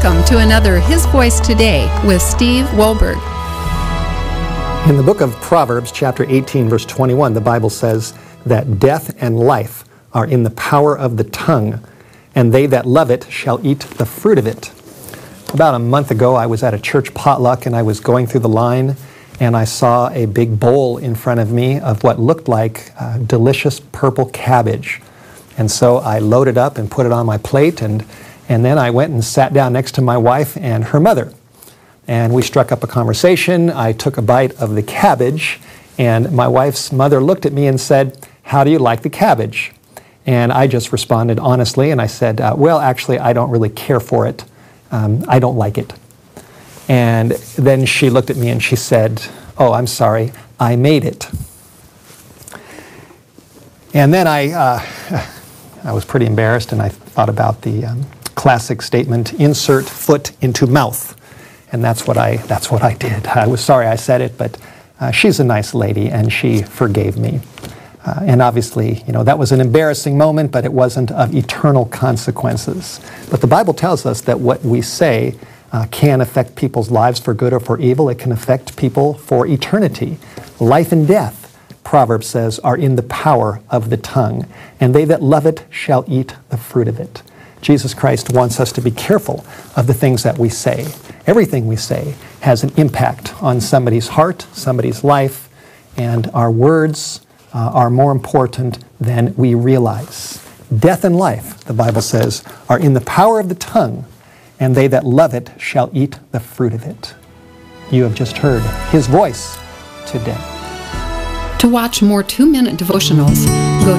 Welcome to another His Voice Today with Steve Wohlberg. In the book of Proverbs, chapter 18, verse 21, the Bible says that death and life are in the power of the tongue, and they that love it shall eat the fruit of it. About a month ago, I was at a church potluck, and I was going through the line, and I saw a big bowl in front of me of what looked like delicious purple cabbage. And so I loaded up and put it on my plate, and then I went and sat down next to my wife and her mother. And we struck up a conversation. I took a bite of the cabbage, and my wife's mother looked at me and said, "How do you like the cabbage?" And I just responded honestly, and I said, well, actually, I don't really care for it. I don't like it. And then she looked at me and she said, "Oh, I'm sorry, I made it." And then I was pretty embarrassed, and I thought about the classic statement, insert foot into mouth. And that's what I did. I was sorry I said it, but she's a nice lady, and she forgave me. And obviously, that was an embarrassing moment, but it wasn't of eternal consequences. But the Bible tells us that what we say can affect people's lives for good or for evil. It can affect people for eternity. Life and death, Proverbs says, are in the power of the tongue, and they that love it shall eat the fruit of it. Jesus Christ wants us to be careful of the things that we say. Everything we say has an impact on somebody's heart, somebody's life, and our words are more important than we realize. Death and life, the Bible says, are in the power of the tongue, and they that love it shall eat the fruit of it. You have just heard His voice today. To watch more 2-minute devotionals, go